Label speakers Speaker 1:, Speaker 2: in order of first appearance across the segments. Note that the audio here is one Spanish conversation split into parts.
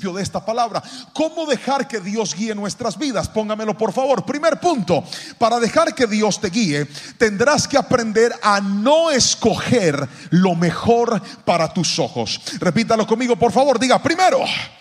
Speaker 1: principio de esta palabra. ¿Cómo dejar que Dios guíe nuestras vidas? Póngamelo por favor. Primer punto: para dejar que Dios te guíe, tendrás que aprender a no escoger lo mejor para tus ojos. Repítalo conmigo por favor. Diga primero,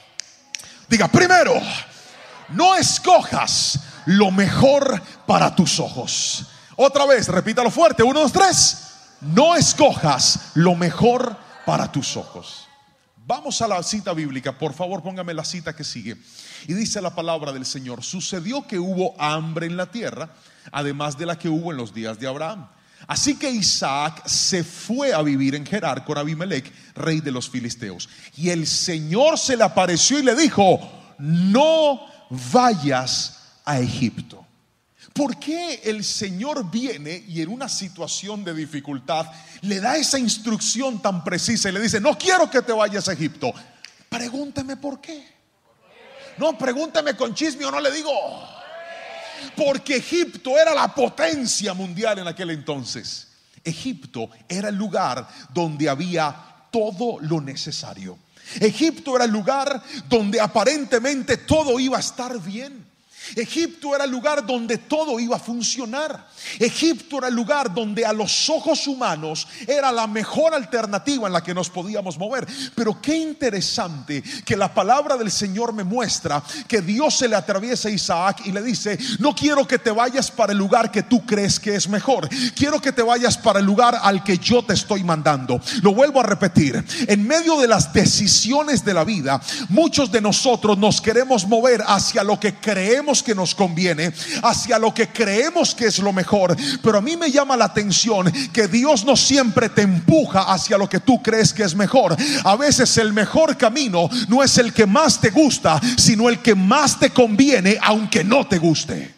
Speaker 1: no escojas lo mejor para tus ojos. Otra vez, repítalo fuerte. 1, 2, 3. No escojas lo mejor para tus ojos. Vamos a la cita bíblica, por favor, póngame la cita que sigue. Y dice la palabra del Señor: sucedió que hubo hambre en la tierra, además de la que hubo en los días de Abraham. Así que Isaac se fue a vivir en Gerar con Abimelec, rey de los filisteos. Y el Señor se le apareció y le dijo: no vayas a Egipto. ¿Por qué el Señor viene y en una situación de dificultad le da esa instrucción tan precisa y le dice: no quiero que te vayas a Egipto? Pregúnteme por qué. No, pregúnteme con chisme o no le digo. Porque Egipto era la potencia mundial en aquel entonces. Egipto era el lugar donde había todo lo necesario. Egipto era el lugar donde aparentemente todo iba a estar bien. Egipto era el lugar donde todo iba a funcionar. Egipto era el lugar donde a los ojos humanos era la mejor alternativa en la que nos podíamos mover. Pero qué interesante que la palabra del Señor me muestra que Dios se le atraviesa a Isaac y le dice: no quiero que te vayas para el lugar que tú crees que es mejor, quiero que te vayas para el lugar al que yo te estoy mandando. Lo vuelvo a repetir: en medio de las decisiones de la vida, muchos de nosotros nos queremos mover hacia lo que creemos que nos conviene, hacia lo que creemos que es lo mejor. Pero a mí me llama la atención que Dios no siempre te empuja hacia lo que tú crees que es mejor. A veces el mejor camino no es el que más te gusta, sino el que más te conviene, aunque no te guste.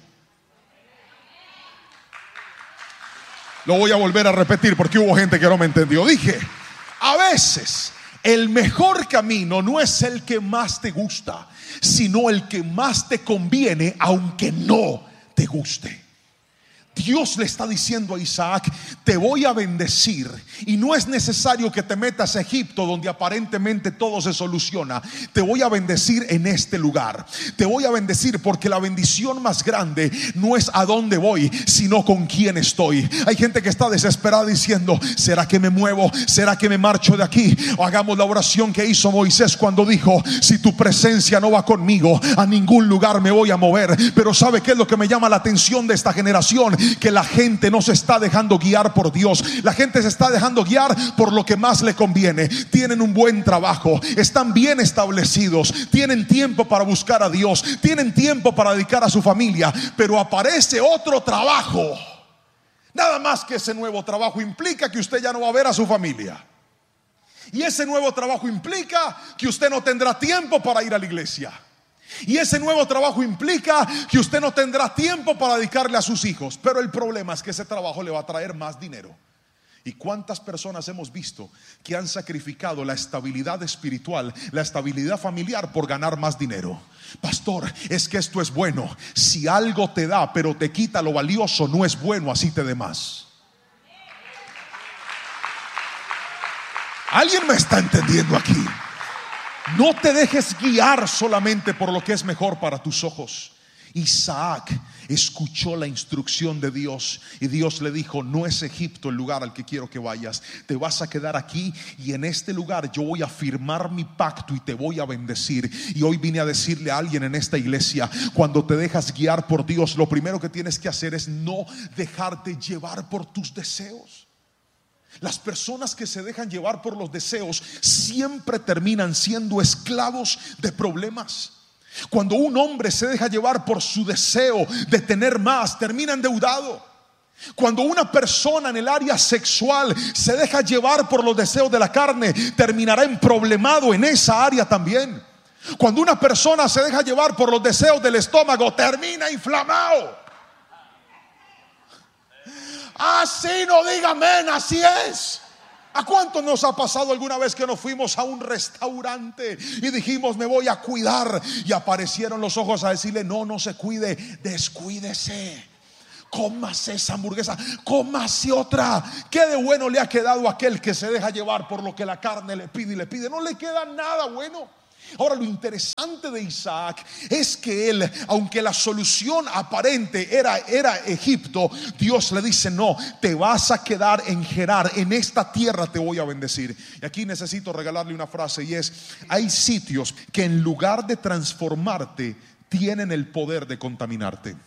Speaker 1: Lo voy a volver a repetir porque hubo gente que no me entendió. Dije: a veces el mejor camino no es el que más te gusta, sino el que más te conviene, aunque no te guste. Dios le está diciendo a Isaac: te voy a bendecir y no es necesario que te metas a Egipto, donde aparentemente todo se soluciona. Te voy a bendecir en este lugar. Te voy a bendecir porque la bendición más grande no es a dónde voy, sino con quién estoy. Hay gente que está desesperada diciendo: ¿será que me muevo? ¿Será que me marcho de aquí? O hagamos la oración que hizo Moisés cuando dijo: si tu presencia no va conmigo, a ningún lugar me voy a mover. Pero ¿sabe qué es lo que me llama la atención de esta generación? Que la gente no se está dejando guiar por Dios. La gente se está dejando guiar por lo que más le conviene. Tienen un buen trabajo, están bien establecidos, tienen tiempo para buscar a Dios, tienen tiempo para dedicar a su familia, pero aparece otro trabajo. Nada más que ese nuevo trabajo implica que usted ya no va a ver a su familia. Y ese nuevo trabajo implica que usted no tendrá tiempo para ir a la iglesia. Y ese nuevo trabajo implica que usted no tendrá tiempo para dedicarle a sus hijos. Pero el problema es que ese trabajo le va a traer más dinero. ¿Y cuántas personas hemos visto que han sacrificado la estabilidad espiritual, la estabilidad familiar por ganar más dinero? Pastor, es que esto es bueno. Si algo te da pero te quita lo valioso, no es bueno así te dé más. ¿Alguien me está entendiendo aquí? No te dejes guiar solamente por lo que es mejor para tus ojos. Isaac escuchó la instrucción de Dios y Dios le dijo: no es Egipto el lugar al que quiero que vayas. Te vas a quedar aquí y en este lugar yo voy a firmar mi pacto y te voy a bendecir. Y hoy vine a decirle a alguien en esta iglesia: cuando te dejas guiar por Dios, lo primero que tienes que hacer es no dejarte llevar por tus deseos. Las personas que se dejan llevar por los deseos siempre terminan siendo esclavos de problemas. Cuando un hombre se deja llevar por su deseo de tener más, termina endeudado. Cuando una persona en el área sexual se deja llevar por los deseos de la carne, terminará emproblemado en esa área también. Cuando una persona se deja llevar por los deseos del estómago, termina inflamado. Así no diga amén, así es. ¿A cuánto nos ha pasado alguna vez que nos fuimos a un restaurante y dijimos: me voy a cuidar? Y aparecieron los ojos a decirle: no, no se cuide, descuídese. Cómase esa hamburguesa, cómase otra. ¿Qué de bueno le ha quedado a aquel que se deja llevar por lo que la carne le pide y le pide? No le queda nada bueno. Ahora, lo interesante de Isaac es que él, aunque la solución aparente era Egipto, Dios le dice: no, te vas a quedar en Gerar, en esta tierra te voy a bendecir. Y aquí necesito regalarle una frase, y es: hay sitios que en lugar de transformarte tienen el poder de contaminarte.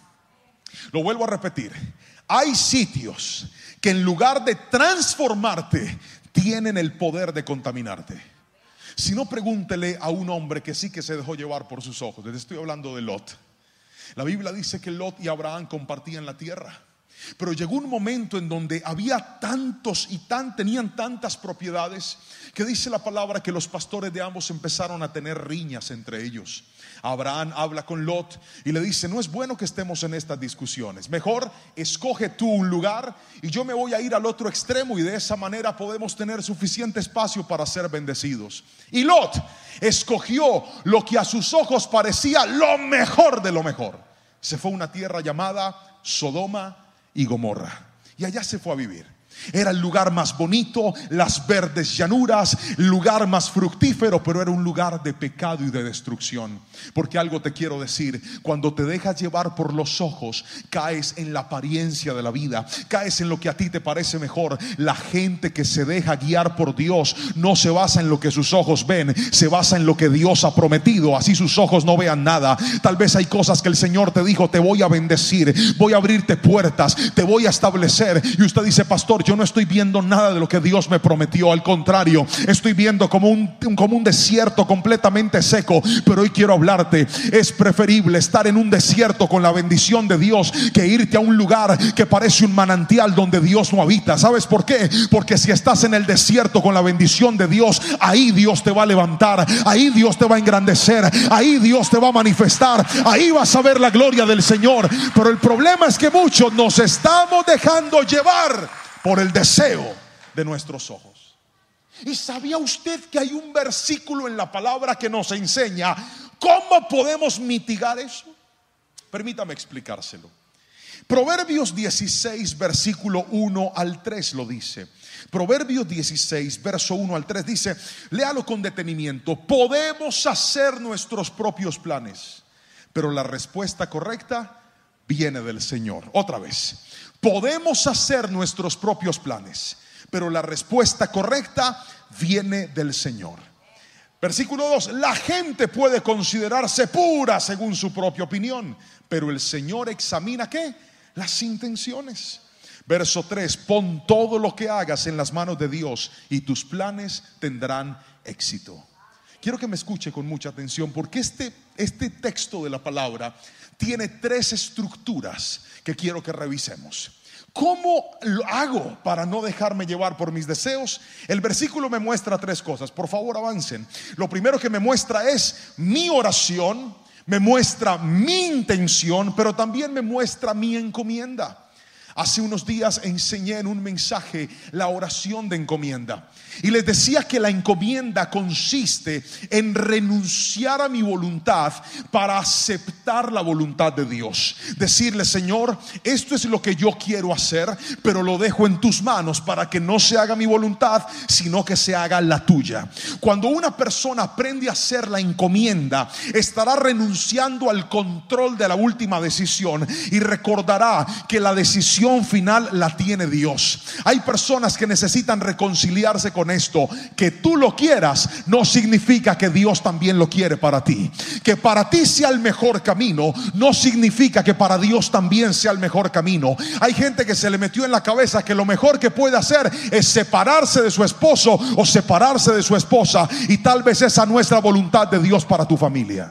Speaker 1: Lo vuelvo a repetir: hay sitios que en lugar de transformarte tienen el poder de contaminarte. Si no, pregúntele a un hombre que sí que se dejó llevar por sus ojos. Les estoy hablando de Lot. La Biblia dice que Lot y Abraham compartían la tierra, pero llegó un momento en donde había tantos y tenían tantas propiedades, que dice la palabra que los pastores de ambos empezaron a tener riñas entre ellos. Abraham habla con Lot y le dice: no es bueno que estemos en estas discusiones, mejor escoge tú un lugar y yo me voy a ir al otro extremo, y de esa manera podemos tener suficiente espacio para ser bendecidos. Y Lot escogió lo que a sus ojos parecía lo mejor de lo mejor. Se fue a una tierra llamada Sodoma y Gomorra, y allá se fue a vivir. Era el lugar más bonito, las verdes llanuras, lugar más fructífero, pero era un lugar de pecado y de destrucción. Porque algo te quiero decir: cuando te dejas llevar por los ojos, caes en la apariencia de la vida, caes en lo que a ti te parece mejor. La gente que se deja guiar por Dios no se basa en lo que sus ojos ven, se basa en lo que Dios ha prometido. Así sus ojos no vean nada. Tal vez hay cosas que el Señor te dijo: te voy a bendecir, voy a abrirte puertas, te voy a establecer. Y usted dice: pastor, yo no estoy viendo nada de lo que Dios me prometió. Al contrario, estoy viendo como un desierto completamente seco. Pero hoy quiero hablarte: es preferible estar en un desierto con la bendición de Dios que irte a un lugar que parece un manantial donde Dios no habita. ¿Sabes por qué? Porque si estás en el desierto con la bendición de Dios, ahí Dios te va a levantar, ahí Dios te va a engrandecer, ahí Dios te va a manifestar, ahí vas a ver la gloria del Señor. Pero el problema es que muchos nos estamos dejando llevar por el deseo de nuestros ojos. ¿Y sabía usted que hay un versículo en la palabra que nos enseña cómo podemos mitigar eso? Permítame explicárselo. Proverbios 16, versículo 1 al 3 lo dice. Proverbios 16, verso 1 al 3 dice: léalo con detenimiento. Podemos hacer nuestros propios planes, pero la respuesta correcta viene del Señor. Otra vez: podemos hacer nuestros propios planes, pero la respuesta correcta viene del Señor. Versículo 2: la gente puede considerarse pura según su propia opinión, pero el Señor examina ¿qué? Las intenciones. Verso 3: pon todo lo que hagas en las manos de Dios y tus planes tendrán éxito. Quiero que me escuche con mucha atención, porque este texto de la palabra tiene 3 estructuras que quiero que revisemos. ¿Cómo lo hago para no dejarme llevar por mis deseos? El versículo me muestra 3 cosas. Por favor, avancen. Lo primero que me muestra es mi oración, me muestra mi intención, pero también me muestra mi encomienda. Hace unos días enseñé en un mensaje la oración de encomienda, y les decía que la encomienda consiste en renunciar a mi voluntad para aceptar la voluntad de Dios. Decirle: Señor, esto es lo que yo quiero hacer, pero lo dejo en tus manos para que no se haga mi voluntad, sino que se haga la tuya. Cuando una persona aprende a hacer la encomienda, estará renunciando al control de la última decisión y recordará que la decisión final la tiene Dios. Hay personas que necesitan reconciliarse con esto: que tú lo quieras no significa que Dios también lo quiere para ti. Que para ti sea el mejor camino no significa que para Dios también sea el mejor camino. Hay gente que se le metió en la cabeza que lo mejor que puede hacer es separarse de su esposo o separarse de su esposa, y tal vez esa no es la voluntad de Dios para tu familia.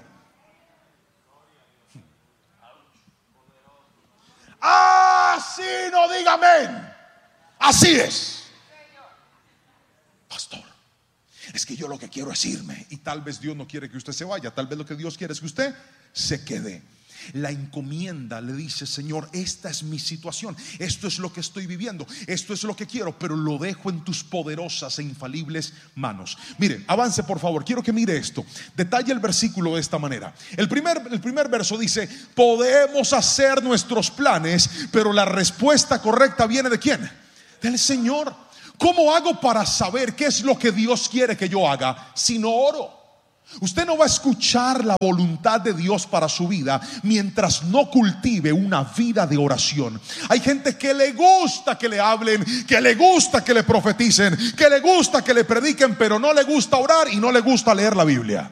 Speaker 1: Así no diga amén. Así es. Pastor, es que yo lo que quiero es irme, y tal vez Dios no quiere que usted se vaya. Tal vez lo que Dios quiere es que usted se quede. La encomienda le dice: Señor, esta es mi situación, esto es lo que estoy viviendo, esto es lo que quiero, pero lo dejo en tus poderosas e infalibles manos. Mire, avance por favor, quiero que mire esto. Detalle el versículo de esta manera. El primer verso dice: podemos hacer nuestros planes, pero la respuesta correcta viene ¿de quién? Del Señor. ¿Cómo hago para saber qué es lo que Dios quiere que yo haga si no oro? Usted no va a escuchar la voluntad de Dios para su vida mientras no cultive una vida de oración. Hay gente que le gusta que le hablen, que le gusta que le profeticen, que le gusta que le prediquen, pero no le gusta orar y no le gusta leer la Biblia.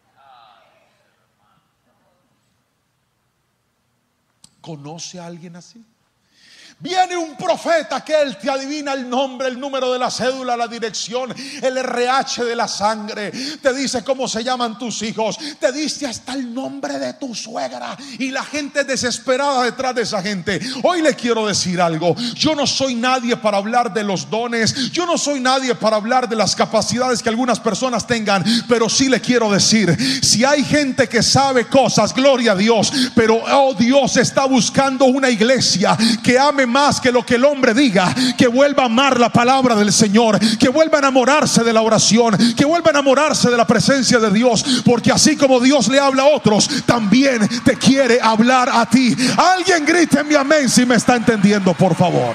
Speaker 1: ¿Conoce a alguien así? Viene un profeta que él te adivina el nombre, el número de la cédula, la dirección, el RH de la sangre, te dice cómo se llaman tus hijos, te dice hasta el nombre de tu suegra, y la gente desesperada detrás de esa gente. Hoy le quiero decir algo: yo no soy nadie para hablar de los dones, yo no soy nadie para hablar de las capacidades que algunas personas tengan, pero sí le quiero decir, si hay gente que sabe cosas, gloria a Dios, pero oh, Dios está buscando una iglesia que ame más que lo que el hombre diga, que vuelva a amar la palabra del Señor, que vuelva a enamorarse de la oración, que vuelva a enamorarse de la presencia de Dios, porque así como Dios le habla a otros, también te quiere hablar a ti. Alguien grite mi amén si me está entendiendo, por favor.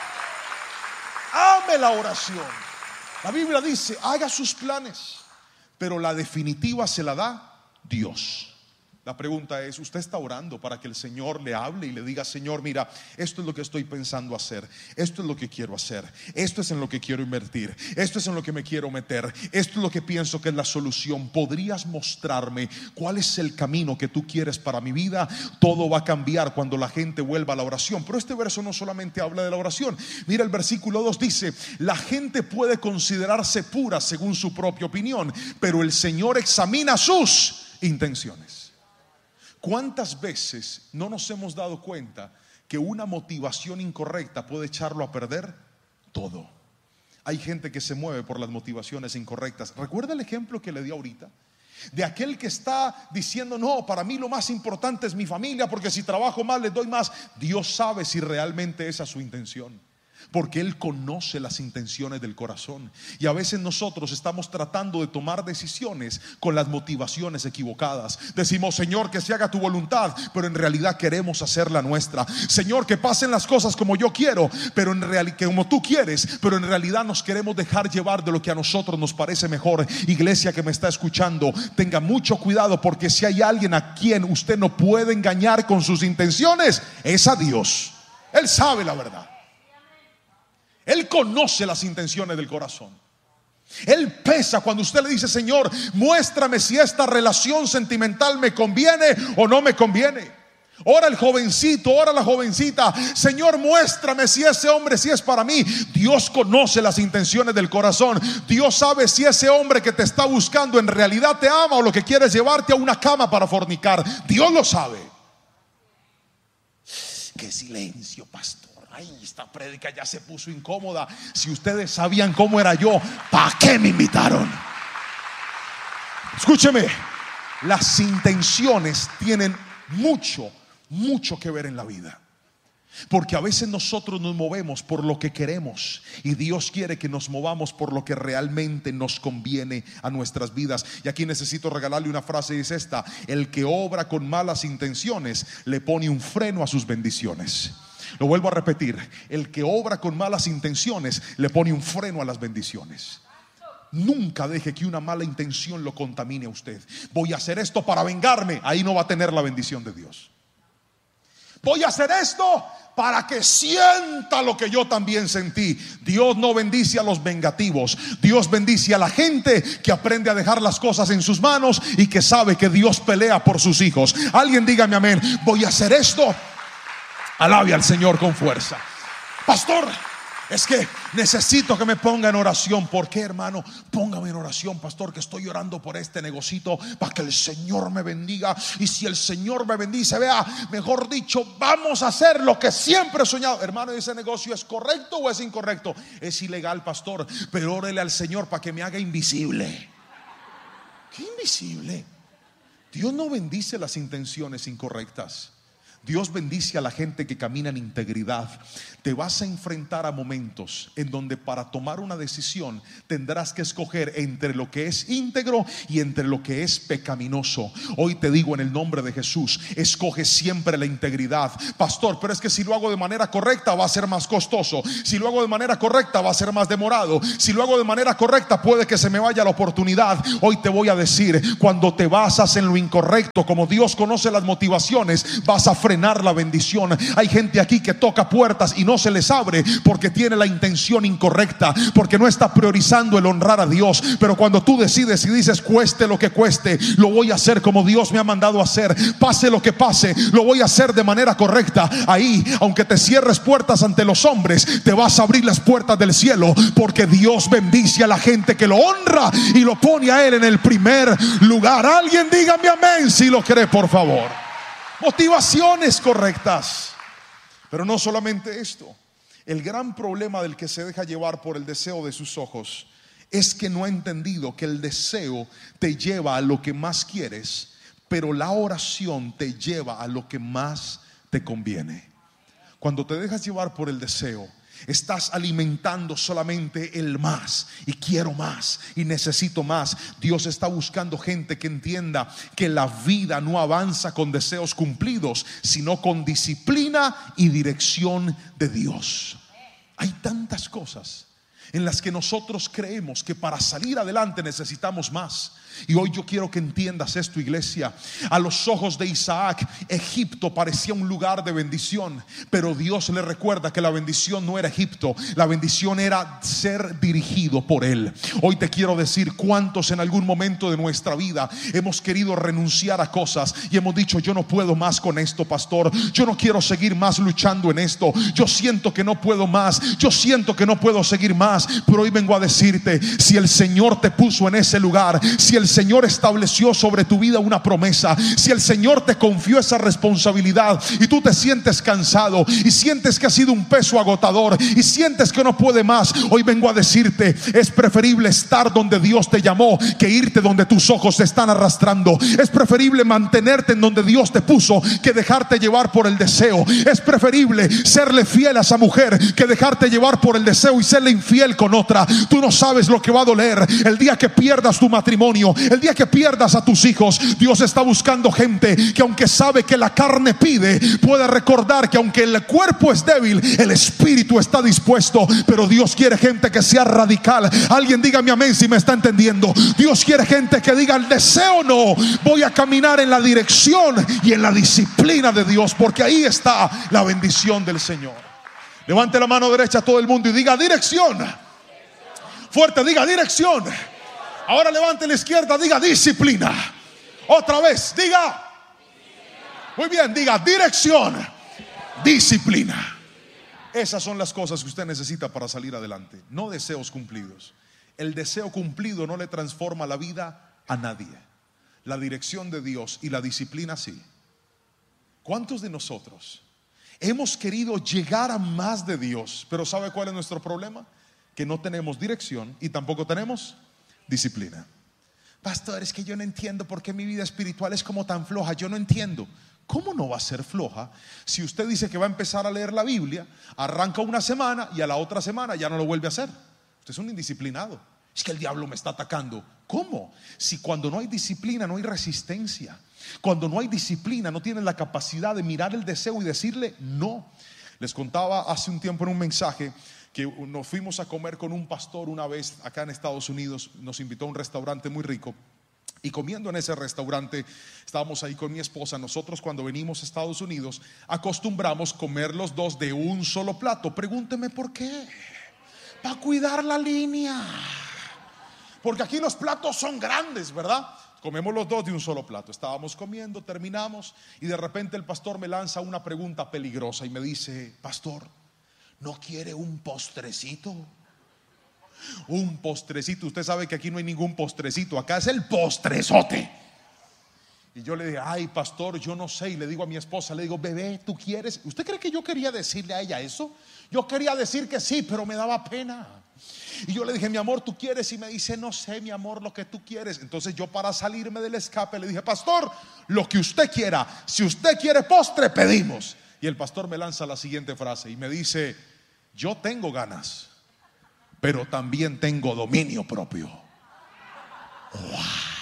Speaker 1: Ame la oración. La Biblia dice: haga sus planes, pero la definitiva se la da Dios. La pregunta es: ¿usted está orando para que el Señor le hable y le diga: Señor, mira, esto es lo que estoy pensando hacer, esto es lo que quiero hacer, esto es en lo que quiero invertir, esto es en lo que me quiero meter, esto es lo que pienso que es la solución? ¿Podrías mostrarme cuál es el camino que tú quieres para mi vida? Todo va a cambiar cuando la gente vuelva a la oración. Pero este verso no solamente habla de la oración. Mira, el versículo 2 dice: la gente puede considerarse pura según su propia opinión, pero el Señor examina sus intenciones. ¿Cuántas veces no nos hemos dado cuenta que una motivación incorrecta puede echarlo a perder todo? Hay gente que se mueve por las motivaciones incorrectas. ¿Recuerda el ejemplo que le di ahorita? De aquel que está diciendo: no, para mí lo más importante es mi familia, porque si trabajo más les doy más. Dios sabe si realmente esa es su intención, porque Él conoce las intenciones del corazón. Y a veces nosotros estamos tratando de tomar decisiones con las motivaciones equivocadas. Decimos: Señor, que se haga tu voluntad, pero en realidad queremos hacer la nuestra. Señor, que pasen las cosas como yo quiero, pero en realidad como tú quieres, pero en realidad nos queremos dejar llevar de lo que a nosotros nos parece mejor. Iglesia que me está escuchando, tenga mucho cuidado, porque si hay alguien a quien usted no puede engañar con sus intenciones, es a Dios. Él sabe la verdad. Él conoce las intenciones del corazón. Él pesa cuando usted le dice: Señor, muéstrame si esta relación sentimental me conviene o no me conviene. Ora el jovencito, ora la jovencita: Señor, muéstrame si ese hombre sí es para mí. Dios conoce las intenciones del corazón. Dios sabe si ese hombre que te está buscando en realidad te ama o lo que quiere es llevarte a una cama para fornicar. Dios lo sabe. Qué silencio, pastor. Ay, esta prédica ya se puso incómoda. Si ustedes sabían cómo era yo, ¿para qué me invitaron? Escúcheme, las intenciones tienen mucho que ver en la vida, porque a veces nosotros nos movemos por lo que queremos, y Dios quiere que nos movamos por lo que realmente nos conviene a nuestras vidas. Y aquí necesito regalarle una frase, y es esta: el que obra con malas intenciones le pone un freno a sus bendiciones. Lo vuelvo a repetir: el que obra con malas intenciones le pone un freno a las bendiciones. Nunca deje que una mala intención lo contamine a usted. Voy a hacer esto para vengarme. Ahí no va a tener la bendición de Dios. Voy a hacer esto para que sienta lo que yo también sentí. Dios no bendice a los vengativos. Dios bendice a la gente que aprende a dejar las cosas en sus manos y que sabe que Dios pelea por sus hijos. Alguien dígame amén. Voy a hacer esto. Alabe al Señor con fuerza. Pastor, es que necesito que me ponga en oración. ¿Por qué, hermano? Póngame en oración, pastor, que estoy orando por este negocito para que el Señor me bendiga. Y si el Señor me bendice, vea, mejor dicho, vamos a hacer lo que siempre he soñado. Hermano, ¿ese negocio es correcto o es incorrecto? Es ilegal, pastor, pero órele al Señor para que me haga invisible. ¿Qué invisible? Dios no bendice las intenciones incorrectas. Dios bendice a la gente que camina en integridad. Te vas a enfrentar a momentos en donde para tomar una decisión tendrás que escoger entre lo que es íntegro y entre lo que es pecaminoso. Hoy te digo en el nombre de Jesús, escoge siempre la integridad. Pastor, pero es que si lo hago de manera correcta va a ser más costoso. Si lo hago de manera correcta va a ser más demorado. Si lo hago de manera correcta puede que se me vaya la oportunidad. Hoy te voy a decir, cuando te basas en lo incorrecto, como Dios conoce las motivaciones, vas a frenar la bendición. Hay gente aquí que toca puertas y no se les abre porque tiene la intención incorrecta, porque no está priorizando el honrar a Dios. Pero cuando tú decides y dices, cueste lo que cueste, lo voy a hacer como Dios me ha mandado a hacer, pase lo que pase, lo voy a hacer de manera correcta. Ahí, aunque te cierres puertas ante los hombres, te vas a abrir las puertas del cielo, porque Dios bendice a la gente que lo honra y lo pone a Él en el primer lugar. Alguien dígame amén si lo cree, por favor. Motivaciones correctas. Pero no solamente esto. El gran problema del que se deja llevar por el deseo de sus ojos es que no ha entendido que el deseo te lleva a lo que más quieres, pero la oración te lleva a lo que más te conviene. Cuando te dejas llevar por el deseo, estás alimentando solamente el más, y quiero más, y necesito más. Dios está buscando gente que entienda que la vida no avanza con deseos cumplidos, sino con disciplina y dirección de Dios. Hay tantas cosas en las que nosotros creemos que para salir adelante necesitamos más. Y hoy yo quiero que entiendas esto, iglesia. A los ojos de Isaac, Egipto parecía un lugar de bendición, pero Dios le recuerda que la bendición no era Egipto, la bendición era ser dirigido por Él. Hoy te quiero decir, cuántos en algún momento de nuestra vida hemos querido renunciar a cosas y hemos dicho, yo no puedo más con esto, pastor, yo no quiero seguir más luchando en esto, yo siento que no puedo más, yo siento que no puedo seguir más. Pero hoy vengo a decirte, si el Señor te puso en ese lugar, si el Señor estableció sobre tu vida una promesa, si el Señor te confió esa responsabilidad y tú te sientes cansado y sientes que ha sido un peso agotador y sientes que no puede más, hoy vengo a decirte, es preferible estar donde Dios te llamó que irte donde tus ojos te están arrastrando. Es preferible mantenerte en donde Dios te puso que dejarte llevar por el deseo. Es preferible serle fiel a esa mujer que dejarte llevar por el deseo y serle infiel con otra. Tú no sabes lo que va a doler el día que pierdas tu matrimonio, el día que pierdas a tus hijos. Dios está buscando gente que, aunque sabe que la carne pide, pueda recordar que aunque el cuerpo es débil, el espíritu está dispuesto. Pero Dios quiere gente que sea radical. Alguien dígame amén si me está entendiendo. Dios quiere gente que diga, el deseo no, voy a caminar en la dirección y en la disciplina de Dios, porque ahí está la bendición del Señor. Levante la mano derecha a todo el mundo y diga dirección. Fuerte, diga dirección. Ahora levante la izquierda, diga disciplina. Otra vez, diga. Muy bien, diga dirección, disciplina. Esas son las cosas que usted necesita para salir adelante, no deseos cumplidos. El deseo cumplido no le transforma la vida a nadie. La dirección de Dios y la disciplina sí. ¿Cuántos de nosotros hemos querido llegar a más de Dios, pero sabe cuál es nuestro problema? Que no tenemos dirección y tampoco tenemos disciplina. Pastor, es que yo no entiendo por qué mi vida espiritual es como tan floja. Yo no entiendo. ¿Cómo no va a ser floja si usted dice que va a empezar a leer la Biblia, arranca una semana y a la otra semana ya no lo vuelve a hacer? Usted es un indisciplinado. Es que el diablo me está atacando. ¿Cómo? Si cuando no hay disciplina no hay resistencia. Cuando no hay disciplina no tienes la capacidad de mirar el deseo y decirle no. Les contaba hace un tiempo en un mensaje que nos fuimos a comer con un pastor una vez acá en Estados Unidos. Nos invitó a un restaurante muy rico. Y comiendo en ese restaurante, estábamos ahí con mi esposa. Nosotros cuando venimos a Estados Unidos acostumbramos comer los dos de un solo plato. Pregúnteme por qué. Para cuidar la línea. Porque aquí los platos son grandes, ¿verdad? Comemos los dos de un solo plato. Estábamos comiendo, terminamos y de repente el pastor me lanza una pregunta peligrosa y me dice: pastor, ¿no quiere un postrecito? Un postrecito. Usted sabe que aquí no hay ningún postrecito, acá es el postrezote. Y yo le dije: ay, pastor, yo no sé. Y le digo a mi esposa, le digo: bebé, ¿tú quieres? ¿Usted cree que yo quería decirle a ella eso? Yo quería decir que sí, pero me daba pena. Y yo le dije, mi amor, ¿tú quieres? Y me dice, no sé, mi amor, lo que tú quieres. Entonces yo, para salirme del escape, le dije, pastor, lo que usted quiera. Si usted quiere postre, pedimos. Y el pastor me lanza la siguiente frase y me dice, yo tengo ganas, pero también tengo dominio propio. Wow.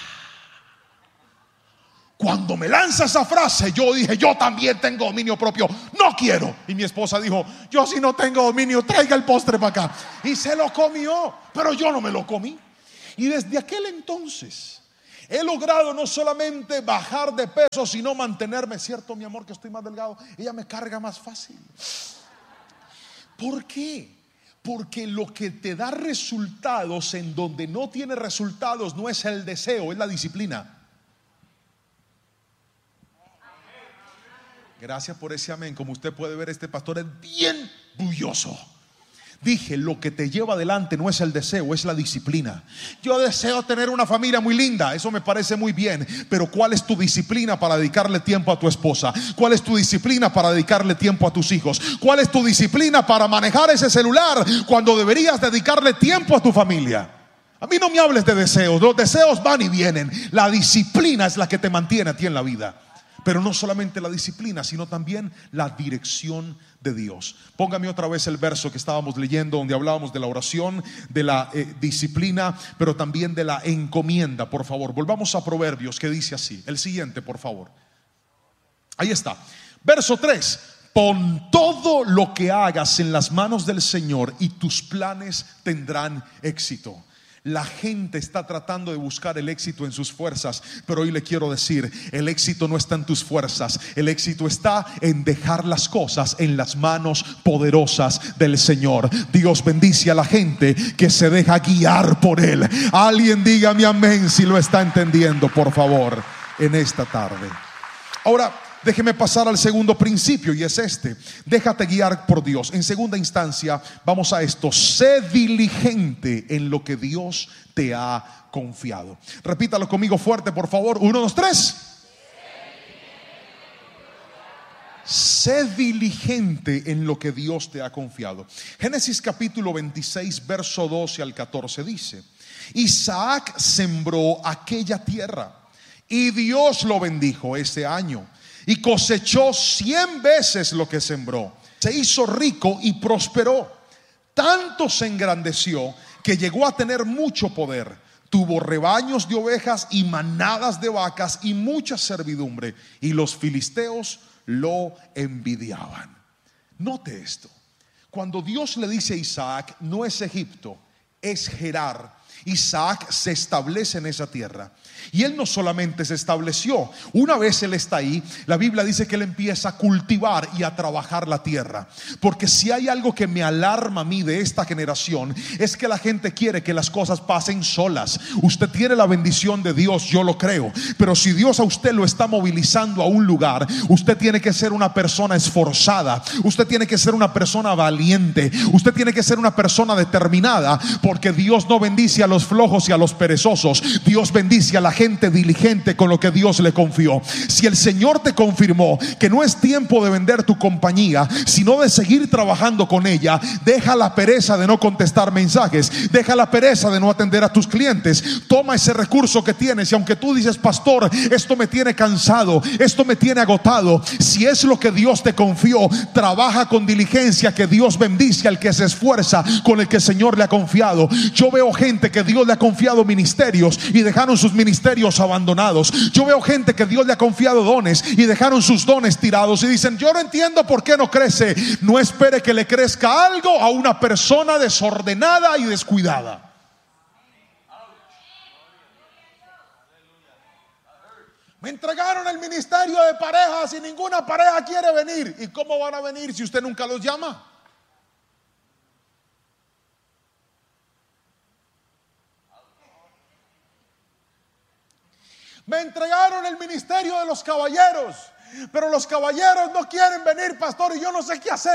Speaker 1: Cuando me lanza esa frase, yo dije, yo también tengo dominio propio, no quiero. Y mi esposa dijo, yo si no tengo dominio, traiga el postre para acá. Y se lo comió, pero yo no me lo comí. Y desde aquel entonces he logrado no solamente bajar de peso, sino mantenerme. Cierto, mi amor, que estoy más delgado. Ella me carga más fácil. ¿Por qué? Porque lo que te da resultados en donde no tiene resultados no es el deseo, es la disciplina. Gracias por ese amén. Como usted puede ver, este pastor es bien bulloso. Dije, lo que te lleva adelante no es el deseo, es la disciplina. Yo deseo tener una familia muy linda, eso me parece muy bien, pero ¿cuál es tu disciplina para dedicarle tiempo a tu esposa? ¿Cuál es tu disciplina para dedicarle tiempo a tus hijos? ¿Cuál es tu disciplina para manejar ese celular cuando deberías dedicarle tiempo a tu familia? A mí no me hables de deseos, los deseos van y vienen. La disciplina es la que te mantiene a ti en la vida. Pero no solamente la disciplina, sino también la dirección de Dios. Póngame otra vez el verso que estábamos leyendo, donde hablábamos de la oración, de la disciplina, pero también de la encomienda. Por favor, volvamos a Proverbios, que dice así. El siguiente, por favor. Ahí está. Verso 3. Pon todo lo que hagas en las manos del Señor y tus planes tendrán éxito. La gente está tratando de buscar el éxito en sus fuerzas, pero hoy le quiero decir, el éxito no está en tus fuerzas, el éxito está en dejar las cosas en las manos poderosas del Señor. Dios bendice a la gente que se deja guiar por Él. Alguien dígame amén si lo está entendiendo, por favor, en esta tarde. Ahora, déjeme pasar al segundo principio, y es este: déjate guiar por Dios. En segunda instancia, vamos a esto: sé diligente en lo que Dios te ha confiado. Repítalo conmigo fuerte, por favor. 1, 2, 3. Sé diligente en lo que Dios te ha confiado. Génesis capítulo 26, verso 12 al 14 dice: Isaac sembró aquella tierra y Dios lo bendijo ese año, y cosechó 100 veces lo que sembró. Se hizo rico y prosperó. Tanto se engrandeció que llegó a tener mucho poder. Tuvo rebaños de ovejas y manadas de vacas y mucha servidumbre. Y los filisteos lo envidiaban. Note esto. Cuando Dios le dice a Isaac, no es Egipto, es Gerar. Isaac se establece en esa tierra. Y él no solamente se estableció, una vez él está ahí, la Biblia dice que él empieza a cultivar y a trabajar la tierra. Porque si hay algo que me alarma a mí de esta generación, es que la gente quiere que las cosas pasen solas. Usted tiene la bendición de Dios, yo lo creo, pero si Dios a usted lo está movilizando a un lugar, usted tiene que ser una persona esforzada, usted tiene que ser una persona valiente, usted tiene que ser una persona determinada, porque Dios no bendice a los flojos y a los perezosos. Dios bendice a la gente diligente con lo que Dios le confió. Si el Señor te confirmó que no es tiempo de vender tu compañía, sino de seguir trabajando con ella, deja la pereza de no contestar mensajes, deja la pereza de no atender a tus clientes. Toma ese recurso que tienes, y aunque tú dices, pastor, esto me tiene cansado, esto me tiene agotado, si es lo que Dios te confió, trabaja con diligencia, que Dios bendice al que se esfuerza con el que el Señor le ha confiado. Yo veo gente que Dios le ha confiado ministerios y dejaron sus ministerios abandonados. Yo veo gente que Dios le ha confiado dones y dejaron sus dones tirados y dicen, yo no entiendo por qué no crece. No espere que le crezca algo a una persona desordenada y descuidada. Me entregaron el ministerio de parejas y ninguna pareja quiere venir. ¿Y cómo van a venir si usted nunca los llama? Me entregaron el ministerio de los caballeros, pero los caballeros no quieren venir, pastor, y yo no sé qué hacer.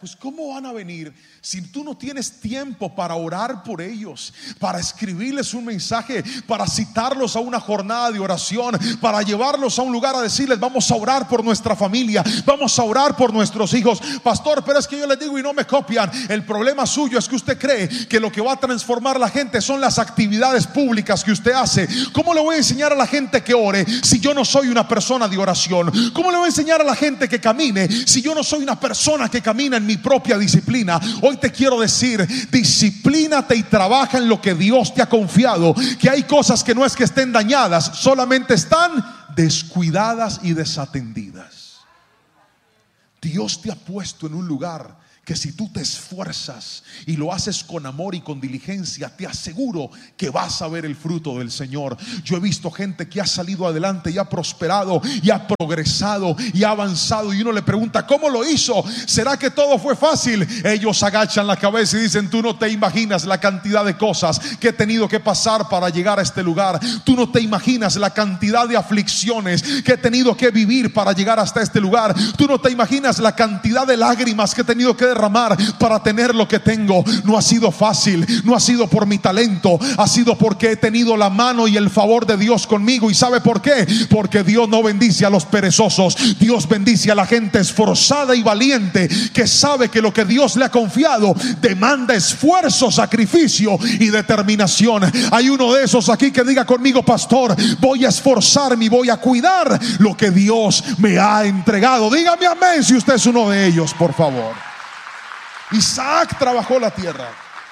Speaker 1: pues ¿cómo van a venir si tú no tienes tiempo para orar por ellos, para escribirles un mensaje, para citarlos a una jornada de oración, para llevarlos a un lugar a decirles vamos a orar por nuestra familia, vamos a orar por nuestros hijos? Pastor, pero es que yo les digo y no me copian. El problema suyo es que usted cree que lo que va a transformar a la gente son las actividades públicas que usted hace. ¿Cómo le voy a enseñar a la gente que ore si yo no soy una persona de oración? ¿Cómo le voy a enseñar a la gente que camine si yo no soy una persona que camina en mi propia disciplina? Hoy te quiero decir, disciplínate y trabaja en lo que Dios te ha confiado, que hay cosas que no es que estén dañadas, solamente están descuidadas y desatendidas. Dios te ha puesto en un lugar que si tú te esfuerzas y lo haces con amor y con diligencia, te aseguro que vas a ver el fruto del Señor. Yo he visto gente que ha salido adelante y ha prosperado y ha progresado y ha avanzado, y uno le pregunta ¿cómo lo hizo? ¿Será que todo fue fácil? Ellos agachan la cabeza y dicen tú no te imaginas la cantidad de cosas que he tenido que pasar para llegar a este lugar. Tú no te imaginas la cantidad de aflicciones que he tenido que vivir para llegar hasta este lugar. Tú no te imaginas la cantidad de lágrimas que he tenido que derramar para tener lo que tengo. No ha sido fácil, no ha sido por mi talento, ha sido porque he tenido la mano y el favor de Dios conmigo. ¿Y sabe por qué? Porque Dios no bendice a los perezosos. Dios bendice a la gente esforzada y valiente, que sabe que lo que Dios le ha confiado demanda esfuerzo, sacrificio y determinación. Hay uno de esos aquí que diga conmigo: pastor, voy a esforzarme y voy a cuidar lo que Dios me ha entregado. Dígame amén si usted es uno de ellos, por favor. Isaac trabajó la tierra.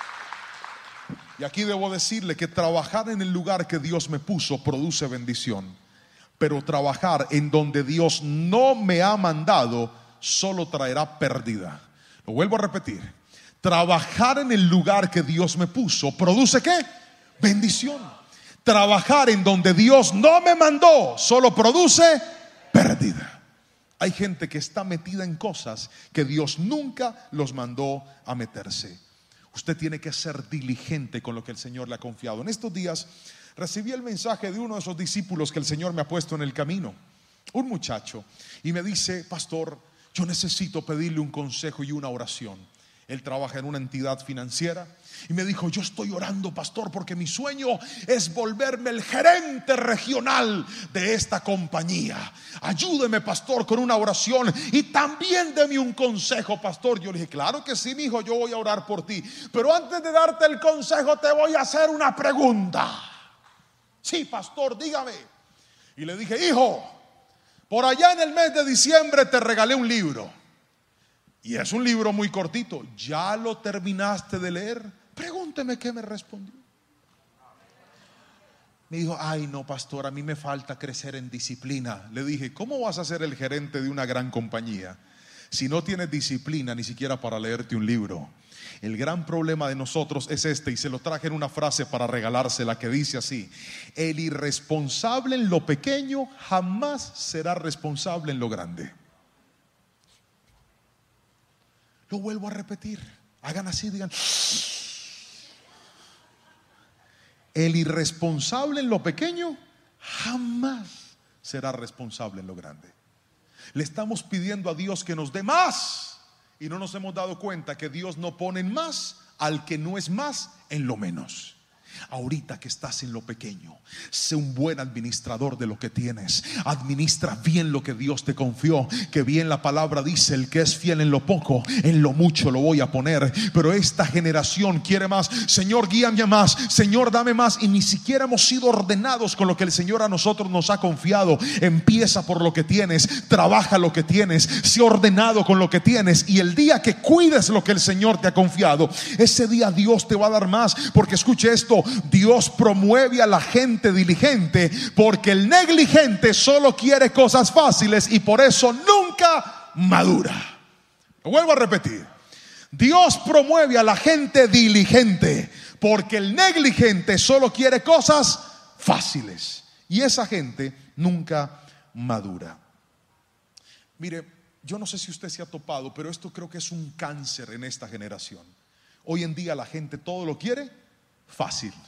Speaker 1: Y aquí debo decirle que trabajar en el lugar que Dios me puso produce bendición, pero trabajar en donde Dios no me ha mandado solo traerá pérdida. Lo vuelvo a repetir: trabajar en el lugar que Dios me puso produce ¿qué? Bendición. Trabajar en donde Dios no me mandó solo produce pérdida. Hay gente que está metida en cosas que Dios nunca los mandó a meterse. Usted tiene que ser diligente con lo que el Señor le ha confiado. En estos días recibí el mensaje de uno de esos discípulos que el Señor me ha puesto en el camino, un muchacho, y me dice: pastor, yo necesito pedirle un consejo y una oración. Él trabaja en una entidad financiera y me dijo: yo estoy orando, pastor, porque mi sueño es volverme el gerente regional de esta compañía. Ayúdeme, pastor, con una oración y también deme un consejo, pastor. Yo le dije: claro que sí, mi hijo, yo voy a orar por ti, pero antes de darte el consejo te voy a hacer una pregunta. Sí, pastor, dígame. Y le dije: hijo, por allá en el mes de diciembre te regalé un libro. Y es un libro muy cortito. ¿Ya lo terminaste de leer? Pregúnteme qué me respondió. Me dijo: ay no, pastor, a mí me falta crecer en disciplina. Le dije: ¿cómo vas a ser el gerente de una gran compañía si no tienes disciplina ni siquiera para leerte un libro? El gran problema de nosotros es este, y se lo traje en una frase para regalársela, que dice así: el irresponsable en lo pequeño jamás será responsable en lo grande. Lo vuelvo a repetir. Hagan así, digan: el irresponsable en lo pequeño jamás será responsable en lo grande. Le estamos pidiendo a Dios que nos dé más y no nos hemos dado cuenta que Dios no pone en más al que no es más en lo menos. Ahorita que estás en lo pequeño, sé un buen administrador de lo que tienes. Administra bien lo que Dios te confió, que bien la palabra dice: el que es fiel en lo poco, en lo mucho lo voy a poner. Pero esta generación quiere más. Señor, guíame a más. Señor, dame más. Y ni siquiera hemos sido ordenados con lo que el Señor a nosotros nos ha confiado. Empieza por lo que tienes, trabaja lo que tienes, sé ordenado con lo que tienes, y el día que cuides lo que el Señor te ha confiado, ese día Dios te va a dar más. Porque escuche esto: Dios promueve a la gente diligente, porque el negligente solo quiere cosas fáciles y por eso nunca madura. Lo vuelvo a repetir: Dios promueve a la gente diligente, porque el negligente solo quiere cosas fáciles y esa gente nunca madura. Mire, yo no sé si usted se ha topado, pero esto creo que es un cáncer en esta generación. Hoy en día la gente todo lo quiere fácil.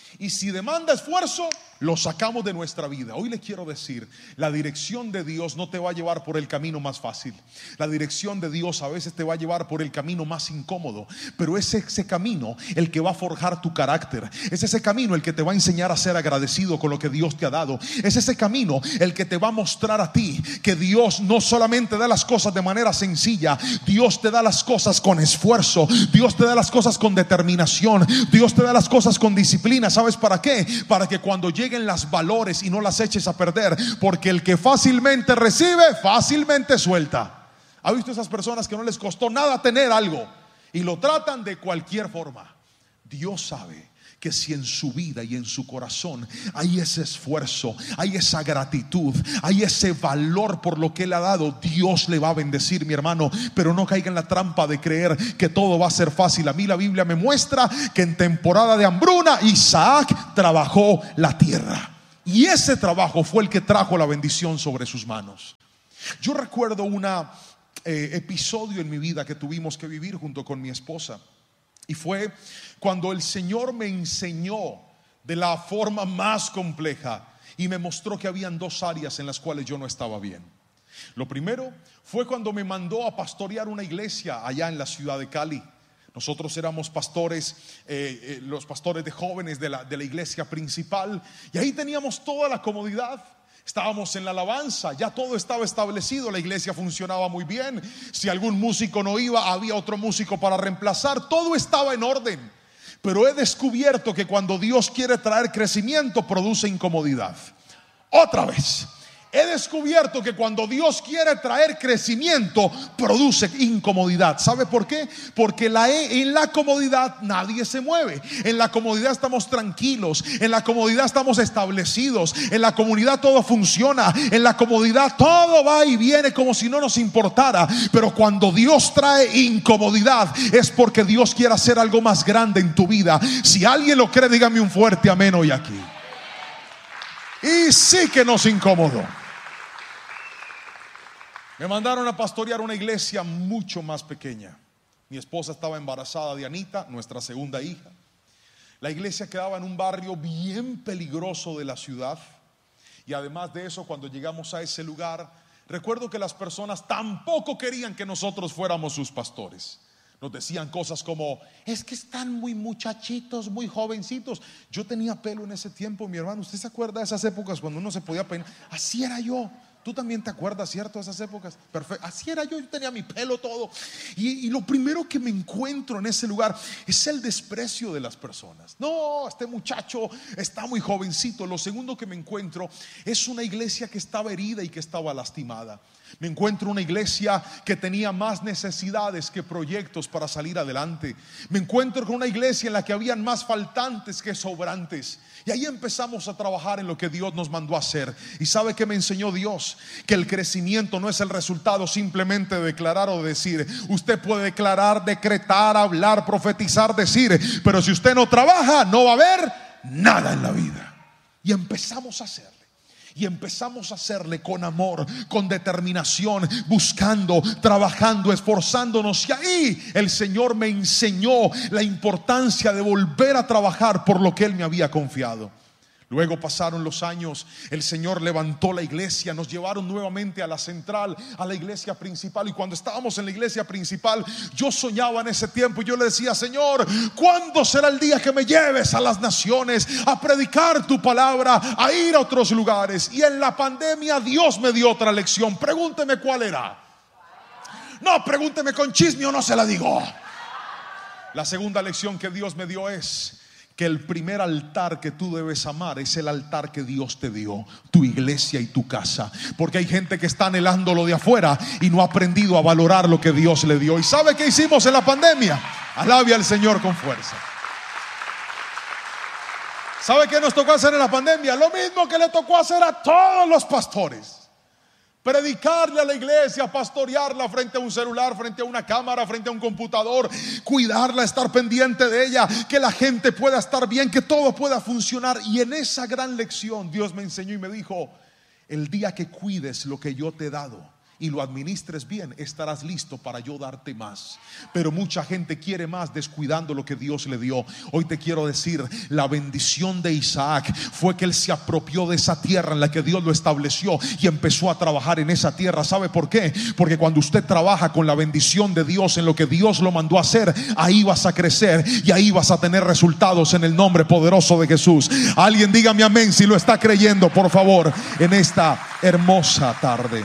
Speaker 1: Y si demanda esfuerzo, lo sacamos de nuestra vida. Hoy le quiero decir, la dirección de Dios no te va a llevar por el camino más fácil. La dirección de Dios a veces te va a llevar por el camino más incómodo, pero es ese camino el que va a forjar tu carácter. Es ese camino el que te va a enseñar a ser agradecido con lo que Dios te ha dado. Es ese camino el que te va a mostrar a ti que Dios no solamente da las cosas de manera sencilla, Dios te da las cosas con esfuerzo, Dios te da las cosas con determinación, Dios te da las cosas con disciplina. ¿Sabes para qué? Para que cuando lleguen las valores y no las eches a perder, porque el que fácilmente recibe, fácilmente suelta. ¿Ha visto esas personas que no les costó nada tener algo y lo tratan de cualquier forma? Dios sabe que si en su vida y en su corazón hay ese esfuerzo, hay esa gratitud, hay ese valor por lo que Él ha dado, Dios le va a bendecir, mi hermano. Pero no caiga en la trampa de creer que todo va a ser fácil. A mí la Biblia me muestra que en temporada de hambruna Isaac trabajó la tierra, y ese trabajo fue el que trajo la bendición sobre sus manos. Yo recuerdo un episodio en mi vida que tuvimos que vivir junto con mi esposa, y fue cuando el Señor me enseñó de la forma más compleja y me mostró que habían dos áreas en las cuales yo no estaba bien. Lo primero fue cuando me mandó a pastorear una iglesia allá en la ciudad de Cali. Nosotros éramos pastores, los pastores de jóvenes de la iglesia principal, y ahí teníamos toda la comodidad. Estábamos en la alabanza, ya todo estaba establecido, la iglesia funcionaba muy bien. Si algún músico no iba, había otro músico para reemplazar, todo estaba en orden. Pero he descubierto que cuando Dios quiere traer crecimiento, produce incomodidad. Otra vez, he descubierto que cuando Dios quiere traer crecimiento, produce incomodidad. ¿Sabe por qué? Porque en la comodidad nadie se mueve. En la comodidad estamos tranquilos. En la comodidad estamos establecidos. En la comodidad todo funciona. En la comodidad todo va y viene como si no nos importara. Pero cuando Dios trae incomodidad, es porque Dios quiere hacer algo más grande en tu vida. Si alguien lo cree, dígame un fuerte amén hoy aquí. Y sí que nos incomodó. Me mandaron a pastorear una iglesia mucho más pequeña. Mi esposa estaba embarazada de Anita, nuestra segunda hija. La iglesia quedaba en un barrio bien peligroso de la ciudad. Y además de eso, cuando llegamos a ese lugar, recuerdo que las personas tampoco querían que nosotros fuéramos sus pastores. Nos decían cosas como: es que están muy muchachitos, muy jovencitos. Yo tenía pelo en ese tiempo, mi hermano. ¿Usted se acuerda de esas épocas cuando uno se podía peinar? Así era yo. Tú también te acuerdas, ¿cierto? De esas épocas. Perfecto. Así era yo tenía mi pelo todo. Y lo primero que me encuentro en ese lugar es el desprecio de las personas. No, este muchacho está muy jovencito. Lo segundo que me encuentro es una iglesia que estaba herida y que estaba lastimada. Me encuentro una iglesia que tenía más necesidades que proyectos para salir adelante. Me encuentro con una iglesia en la que habían más faltantes que sobrantes. Y ahí empezamos a trabajar en lo que Dios nos mandó a hacer. ¿Y sabe qué me enseñó Dios? Que el crecimiento no es el resultado simplemente de declarar o decir. Usted puede declarar, decretar, hablar, profetizar, decir, pero si usted no trabaja, no va a haber nada en la vida. Y empezamos a hacerlo. Y empezamos a hacerle con amor, con determinación, buscando, trabajando, esforzándonos. Y ahí el Señor me enseñó la importancia de volver a trabajar por lo que Él me había confiado. Luego pasaron los años, el Señor levantó la iglesia, nos llevaron nuevamente a la central, a la iglesia principal. Y cuando estábamos en la iglesia principal, yo soñaba en ese tiempo y yo le decía: Señor, ¿cuándo será el día que me lleves a las naciones a predicar tu palabra, a ir a otros lugares? Y en la pandemia Dios me dio otra lección. Pregúnteme cuál era. No, pregúnteme con chisme o no se la digo. La segunda lección que Dios me dio es que el primer altar que tú debes amar es el altar que Dios te dio, tu iglesia y tu casa. Porque hay gente que está anhelando lo de afuera y no ha aprendido a valorar lo que Dios le dio. ¿Y sabe qué hicimos en la pandemia? Alabe al Señor con fuerza. ¿Sabe qué nos tocó hacer en la pandemia? Lo mismo que le tocó hacer a todos los pastores. Predicarle a la iglesia, pastorearla frente a un celular, frente a una cámara, frente a un computador, cuidarla, estar pendiente de ella, que la gente pueda estar bien, que todo pueda funcionar. Y en esa gran lección Dios me enseñó y me dijo: el día que cuides lo que yo te he dado, y lo administres bien, estarás listo para yo darte más. Pero mucha gente quiere más descuidando lo que Dios le dio. Hoy te quiero decir, la bendición de Isaac fue que él se apropió de esa tierra en la que Dios lo estableció y empezó a trabajar en esa tierra. ¿Sabe por qué? Porque cuando usted trabaja con la bendición de Dios en lo que Dios lo mandó a hacer, ahí vas a crecer y ahí vas a tener resultados en el nombre poderoso de Jesús. Alguien dígame amén si lo está creyendo, por favor, en esta hermosa tarde.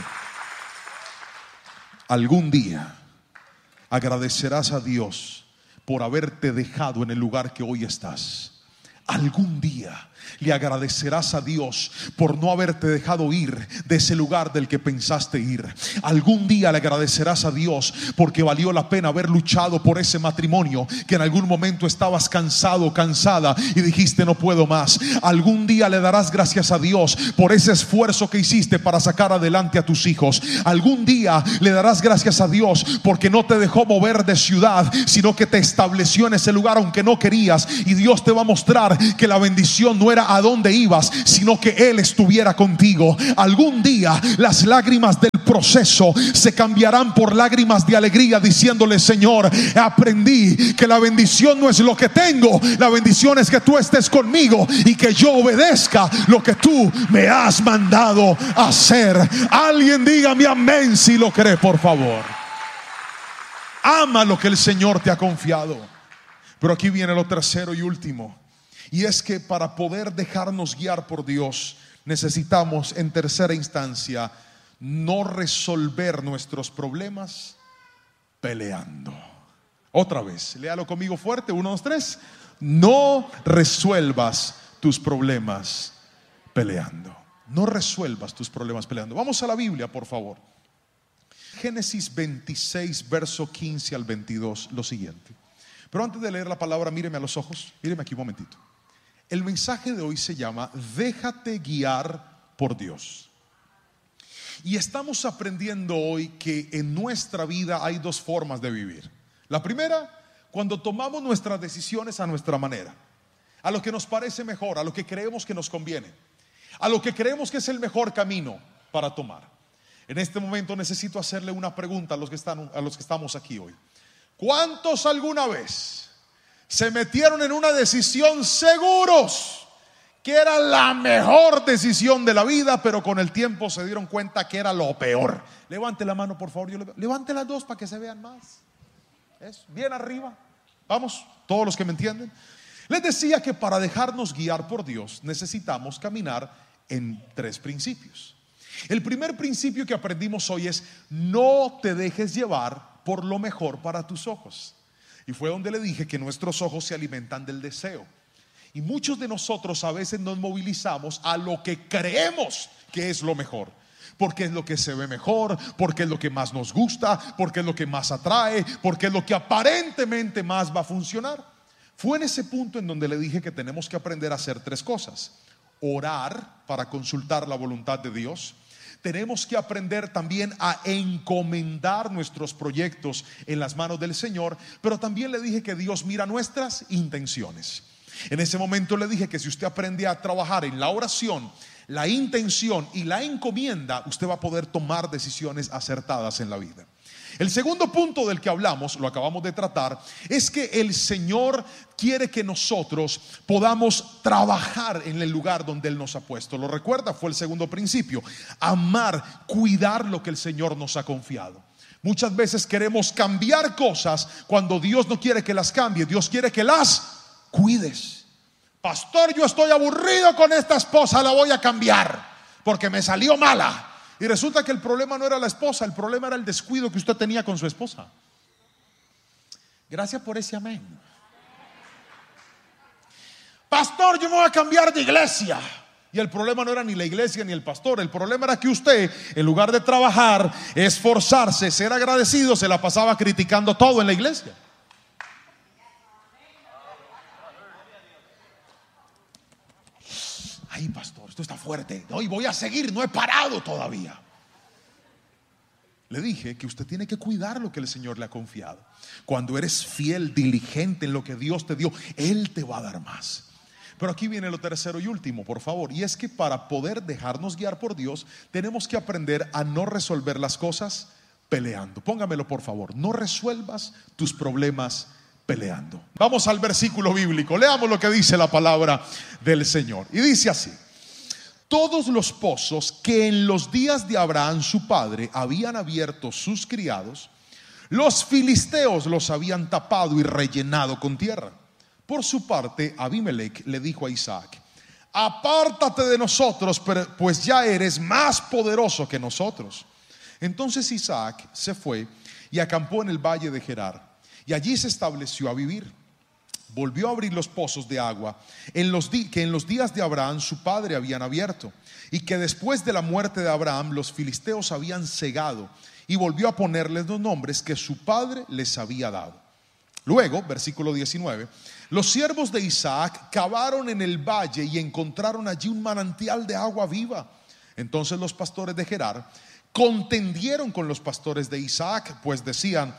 Speaker 1: Algún día agradecerás a Dios por haberte dejado en el lugar que hoy estás. Algún día le agradecerás a Dios por no haberte dejado ir de ese lugar del que pensaste ir. Algún día le agradecerás a Dios porque valió la pena haber luchado por ese matrimonio que en algún momento estabas cansado, cansada y dijiste no puedo más. Algún día le darás gracias a Dios por ese esfuerzo que hiciste para sacar adelante a tus hijos. Algún día le darás gracias a Dios porque no te dejó mover de ciudad, sino que te estableció en ese lugar aunque no querías, y Dios te va a mostrar que la bendición no era a dónde ibas, sino que Él estuviera contigo. Algún día las lágrimas del proceso se cambiarán por lágrimas de alegría, diciéndole: Señor, aprendí que la bendición no es lo que tengo, la bendición es que tú estés conmigo y que yo obedezca lo que tú me has mandado hacer. Alguien dígame amén si lo cree, por favor. Ama lo que el Señor te ha confiado. Pero aquí viene lo tercero y último, y es que para poder dejarnos guiar por Dios necesitamos, en tercera instancia, no resolver nuestros problemas peleando. Otra vez, léalo conmigo fuerte, 1, 2, 3. No resuelvas tus problemas peleando. No resuelvas tus problemas peleando. Vamos a la Biblia, por favor. Génesis 26, verso 15 al 22, lo siguiente. Pero antes de leer la palabra, míreme a los ojos, míreme aquí un momentito. El mensaje de hoy se llama déjate guiar por Dios. Y estamos aprendiendo hoy que en nuestra vida hay dos formas de vivir. La primera, cuando tomamos nuestras decisiones a nuestra manera, a lo que nos parece mejor, a lo que creemos que nos conviene, a lo que creemos que es el mejor camino para tomar. En este momento necesito hacerle una pregunta a los que estamos aquí hoy. ¿Cuántos alguna vez se metieron en una decisión seguros que era la mejor decisión de la vida, pero con el tiempo se dieron cuenta que era lo peor? Levante la mano, por favor. Levante las dos para que se vean más. Eso, bien arriba. Vamos, todos los que me entienden. Les decía que para dejarnos guiar por Dios necesitamos caminar en 3 principios. El primer principio que aprendimos hoy es: no te dejes llevar por lo mejor para tus ojos. Y fue donde le dije que nuestros ojos se alimentan del deseo. Y muchos de nosotros a veces nos movilizamos a lo que creemos que es lo mejor, porque es lo que se ve mejor, porque es lo que más nos gusta, porque es lo que más atrae, porque es lo que aparentemente más va a funcionar. Fue en ese punto en donde le dije que tenemos que aprender a hacer 3 cosas: orar para consultar la voluntad de Dios. Tenemos que aprender también a encomendar nuestros proyectos en las manos del Señor. Pero también le dije que Dios mira nuestras intenciones. En ese momento le dije que si usted aprende a trabajar en la oración, la intención y la encomienda, usted va a poder tomar decisiones acertadas en la vida. El segundo punto del que hablamos, lo acabamos de tratar, es que el Señor quiere que nosotros podamos trabajar en el lugar donde Él nos ha puesto. ¿Lo recuerda? Fue el segundo principio: amar, cuidar lo que el Señor nos ha confiado. Muchas veces queremos cambiar cosas cuando Dios no quiere que las cambie. Dios quiere que las cuides. Pastor, yo estoy aburrido con esta esposa, la voy a cambiar porque me salió mala. Y resulta que el problema no era la esposa, el problema era el descuido que usted tenía con su esposa. Gracias por ese amén. Pastor, yo me voy a cambiar de iglesia. Y el problema no era ni la iglesia ni el pastor. El problema era que usted, en lugar de trabajar, esforzarse, ser agradecido, se la pasaba criticando todo en la iglesia. Ay, pastor, esto está fuerte. Hoy voy a seguir, no he parado todavía. Le dije que usted tiene que cuidar lo que el Señor le ha confiado. Cuando eres fiel, diligente en lo que Dios te dio, Él te va a dar más. Pero aquí viene lo tercero y último, por favor. Y es que para poder dejarnos guiar por Dios, tenemos que aprender a no resolver las cosas peleando. Póngamelo, por favor. No resuelvas tus problemas peleando. Vamos al versículo bíblico. Leamos lo que dice la palabra del Señor. Y dice así: todos los pozos que en los días de Abraham su padre habían abierto sus criados, los filisteos los habían tapado y rellenado con tierra. Por su parte, Abimelech le dijo a Isaac: apártate de nosotros, pues ya eres más poderoso que nosotros. Entonces Isaac se fue y acampó en el valle de Gerar, y allí se estableció a vivir. Volvió a abrir los pozos de agua que en los días de Abraham su padre habían abierto, y que después de la muerte de Abraham los filisteos habían cegado, y volvió a ponerles los nombres que su padre les había dado. Luego, versículo 19, los siervos de Isaac cavaron en el valle y encontraron allí un manantial de agua viva. Entonces los pastores de Gerar contendieron con los pastores de Isaac, pues decían: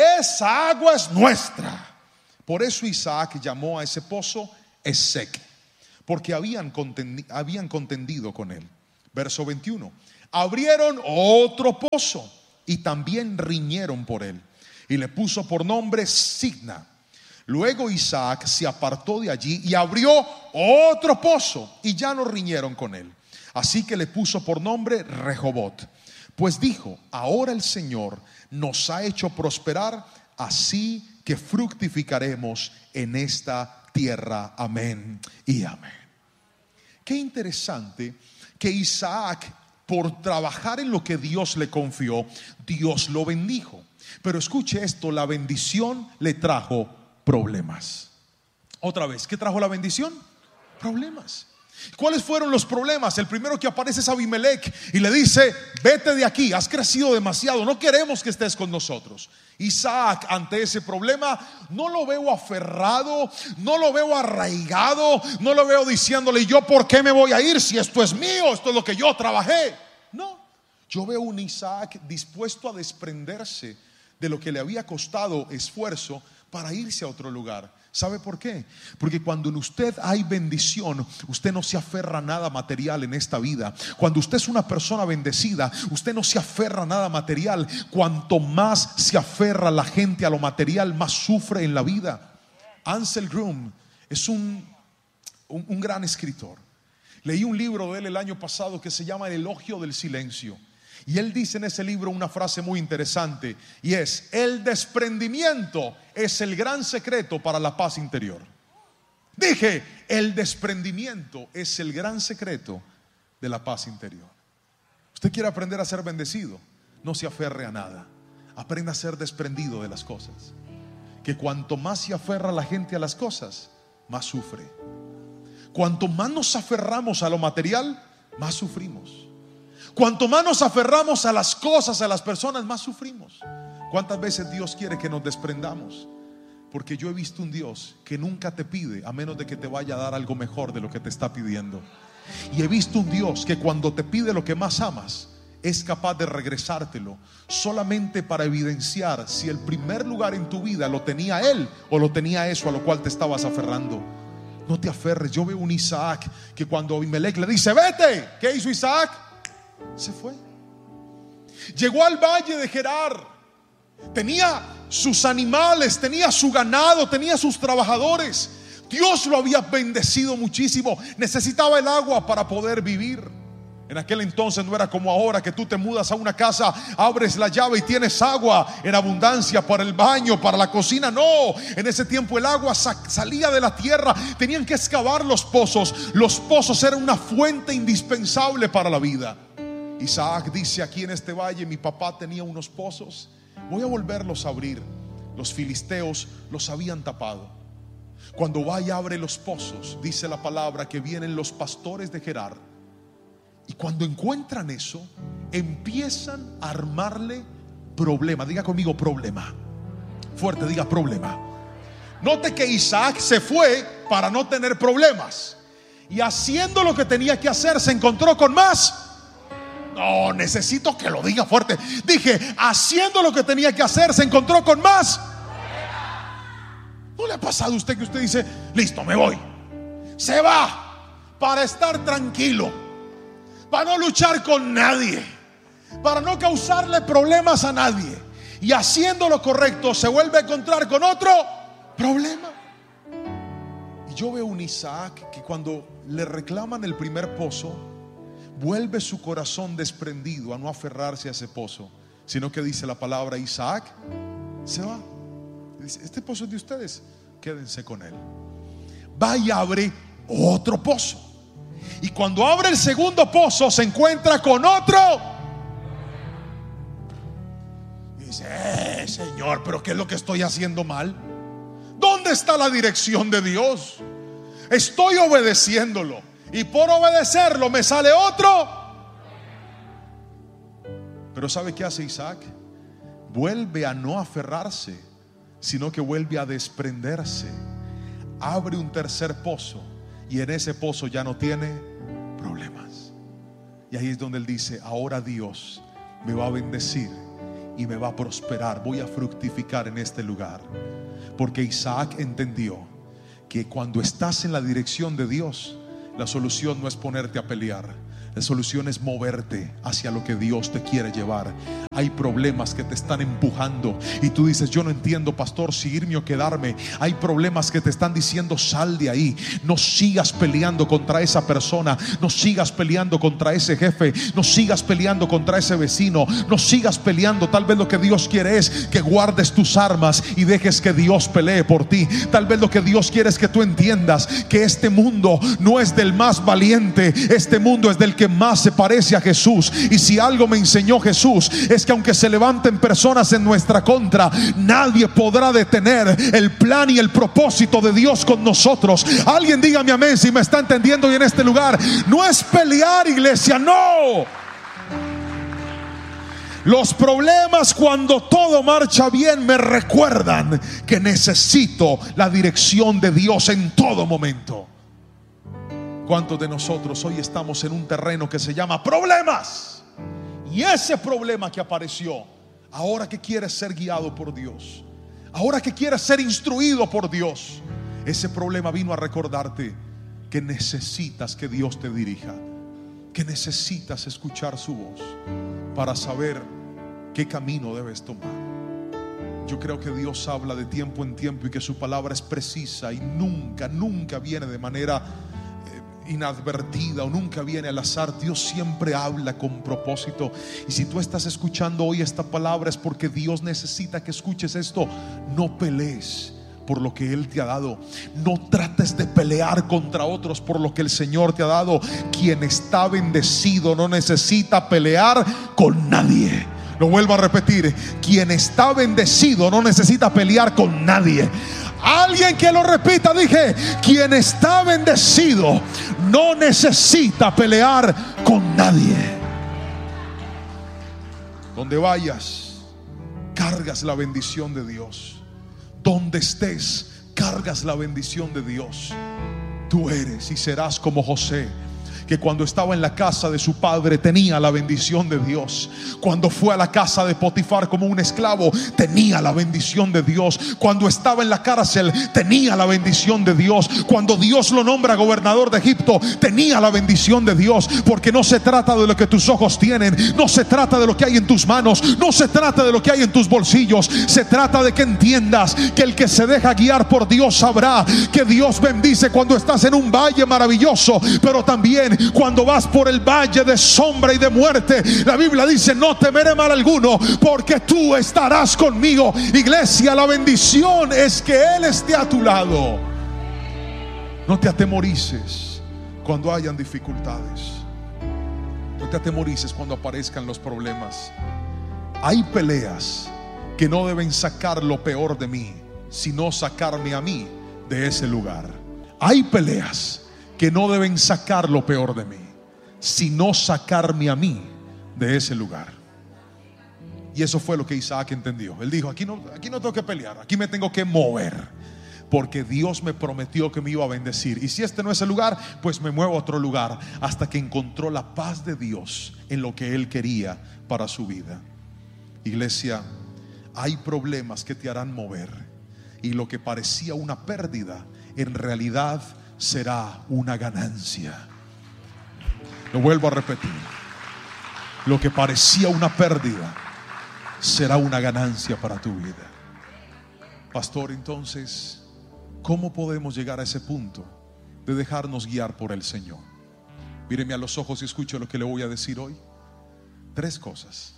Speaker 1: esa agua es nuestra. Por eso Isaac llamó a ese pozo Esek, porque habían contendido con él. Verso 21, abrieron otro pozo y también riñeron por él, y le puso por nombre Signa. Luego Isaac se apartó de allí y abrió otro pozo, y ya no riñeron con él. Así que le puso por nombre Rehobot, pues dijo: ahora el Señor nos ha hecho prosperar, así que fructificaremos en esta tierra. Amén y amén. Qué interesante que Isaac, por trabajar en lo que Dios le confió, Dios lo bendijo. Pero escuche esto: la bendición le trajo problemas. Otra vez, ¿qué trajo la bendición? Problemas. ¿Cuáles fueron los problemas? El primero que aparece es Abimelech y le dice: vete de aquí, has crecido demasiado, no queremos que estés con nosotros. Isaac, ante ese problema, no lo veo aferrado, no lo veo arraigado, no lo veo diciéndole: ¿yo por qué me voy a ir si esto es mío, esto es lo que yo trabajé? No, yo veo un Isaac dispuesto a desprenderse de lo que le había costado esfuerzo para irse a otro lugar. ¿Sabe por qué? Porque cuando en usted hay bendición, usted no se aferra a nada material en esta vida. Cuando usted es una persona bendecida, usted no se aferra a nada material. Cuanto más se aferra la gente a lo material, más sufre en la vida. Ansel Groom es un gran escritor. Leí un libro de él el año pasado que se llama El elogio del silencio. Y él dice en ese libro una frase muy interesante, y es: el desprendimiento es el gran secreto para la paz interior. Dije, el desprendimiento es el gran secreto de la paz interior. Usted quiere aprender a ser bendecido, no se aferre a nada, aprenda a ser desprendido de las cosas. Que cuanto más se aferra la gente a las cosas, más sufre. Cuanto más nos aferramos a lo material, más sufrimos. Cuanto más nos aferramos a las cosas, a las personas, más sufrimos. ¿Cuántas veces Dios quiere que nos desprendamos? Porque yo he visto un Dios que nunca te pide a menos de que te vaya a dar algo mejor de lo que te está pidiendo. Y he visto un Dios que cuando te pide lo que más amas, es capaz de regresártelo solamente para evidenciar si el primer lugar en tu vida lo tenía Él o lo tenía eso a lo cual te estabas aferrando. No te aferres. Yo veo un Isaac que cuando Abimelech le dice: vete, ¿qué hizo Isaac? Se fue. Llegó al valle de Gerar. Tenía sus animales, tenía su ganado, tenía sus trabajadores. Dios lo había bendecido muchísimo. Necesitaba el agua para poder vivir. En aquel entonces no era como ahora, que tú te mudas a una casa, abres la llave y tienes agua en abundancia para el baño, para la cocina. No, en ese tiempo el agua salía de la tierra. Tenían que excavar los pozos. Los pozos eran una fuente indispensable para la vida. Isaac dice: aquí en este valle mi papá tenía unos pozos, voy a volverlos a abrir. Los filisteos los habían tapado. Cuando va y abre los pozos, dice la palabra que vienen los pastores de Gerar, y cuando encuentran eso, empiezan a armarle problema. Diga conmigo: problema. Fuerte, diga: problema. Note que Isaac se fue para no tener problemas, y haciendo lo que tenía que hacer se encontró con más. No, necesito que lo diga fuerte. Dije, haciendo lo que tenía que hacer, se encontró con más. ¿No le ha pasado a usted que usted dice: listo, me voy? Se va para estar tranquilo, para no luchar con nadie, para no causarle problemas a nadie. Y haciendo lo correcto se vuelve a encontrar con otro problema. Y yo veo un Isaac que cuando le reclaman el primer pozo, vuelve su corazón desprendido a no aferrarse a ese pozo, sino que dice la palabra: Isaac se va. Dice: este pozo es de ustedes, quédense con él. Va y abre otro pozo. Y cuando abre el segundo pozo se encuentra con otro. Dice: Señor, pero ¿qué es lo que estoy haciendo mal? ¿Dónde está la dirección de Dios? Estoy obedeciéndolo y por obedecerlo me sale otro. Pero ¿sabe qué hace Isaac? Vuelve a no aferrarse, sino que vuelve a desprenderse. Abre un tercer pozo y en ese pozo ya no tiene problemas. Y ahí es donde él dice: ahora Dios me va a bendecir y me va a prosperar, voy a fructificar en este lugar. Porque Isaac entendió que cuando estás en la dirección de Dios, la solución no es ponerte a pelear, la solución es moverte hacia lo que Dios te quiere llevar. Hay problemas que te están empujando y tú dices: yo no entiendo, pastor, si irme o quedarme. Hay problemas que te están diciendo: sal de ahí, no sigas peleando contra esa persona, no sigas peleando contra ese jefe, no sigas peleando contra ese vecino, no sigas peleando. Tal vez lo que Dios quiere es que guardes tus armas y dejes que Dios pelee por ti. Tal vez lo que Dios quiere es que tú entiendas que este mundo no es del más valiente, este mundo es del que más se parece a Jesús. Y si algo me enseñó Jesús es que aunque se levanten personas en nuestra contra, nadie podrá detener el plan y el propósito de Dios con nosotros. Alguien dígame amén si me está entendiendo. Y en este lugar no es pelear, iglesia, no. Los problemas, cuando todo marcha bien, me recuerdan que necesito la dirección de Dios en todo momento. ¿Cuántos de nosotros hoy estamos en un terreno que se llama problemas? Y ese problema que apareció, ahora que quieres ser guiado por Dios, ahora que quieres ser instruido por Dios, ese problema vino a recordarte que necesitas que Dios te dirija, que necesitas escuchar su voz para saber qué camino debes tomar. Yo creo que Dios habla de tiempo en tiempo y que su palabra es precisa y nunca viene de manera inadvertida o nunca viene al azar. Dios siempre habla con propósito. Y si tú estás escuchando hoy esta palabra es porque Dios necesita que escuches esto. No pelees por lo que Él te ha dado. No trates de pelear contra otros por lo que el Señor te ha dado. Quien está bendecido no necesita pelear con nadie. Lo vuelvo a repetir: quien está bendecido no necesita pelear con nadie. Alguien que lo repita. Dije: quien está bendecido no necesita pelear con nadie. Donde vayas, cargas la bendición de Dios. Donde estés, cargas la bendición de Dios. Tú eres y serás como José, que cuando estaba en la casa de su padre tenía la bendición de Dios. Cuando fue a la casa de Potifar como un esclavo, tenía la bendición de Dios. Cuando estaba en la cárcel, tenía la bendición de Dios. Cuando Dios lo nombra gobernador de Egipto, tenía la bendición de Dios. Porque no se trata de lo que tus ojos tienen, no se trata de lo que hay en tus manos, no se trata de lo que hay en tus bolsillos. Se trata de que entiendas que el que se deja guiar por Dios sabrá que Dios bendice cuando estás en un valle maravilloso, pero también cuando vas por el valle de sombra y de muerte. La Biblia dice: no temeré mal alguno, porque tú estarás conmigo. Iglesia, la bendición es que Él esté a tu lado. No te atemorices cuando hayan dificultades. No te atemorices cuando aparezcan los problemas. Hay peleas que no deben sacar lo peor de mí, sino sacarme a mí de ese lugar. Hay peleas que no deben sacar lo peor de mí, sino sacarme a mí de ese lugar. Y eso fue lo que Isaac entendió. Él dijo: aquí no tengo que pelear, aquí me tengo que mover, porque Dios me prometió que me iba a bendecir. Y si este no es el lugar, pues me muevo a otro lugar, hasta que encontró la paz de Dios en lo que Él quería para su vida. Iglesia, hay problemas que te harán mover, y lo que parecía una pérdida, en realidad será una ganancia. Lo vuelvo a repetir. Lo que parecía una pérdida será una ganancia para tu vida. Pastor, entonces, ¿cómo podemos llegar a ese punto de dejarnos guiar por el Señor? Míreme a los ojos y escuche lo que le voy a decir hoy. Tres cosas.